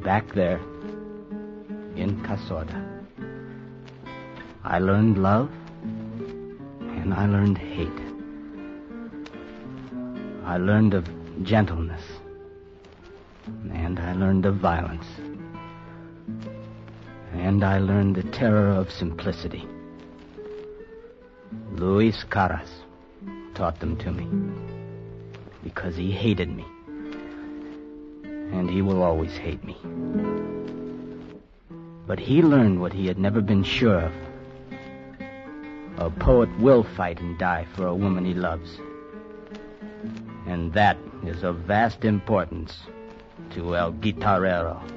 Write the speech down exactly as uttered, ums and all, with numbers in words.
back there in Casoda, I learned love and I learned hate. I learned of gentleness and I learned of violence. And I learned the terror of simplicity. Luis Caras taught them to me because he hated me. And he will always hate me. But he learned what he had never been sure of. A poet will fight and die for a woman he loves. And that is of vast importance to El Guitarrero.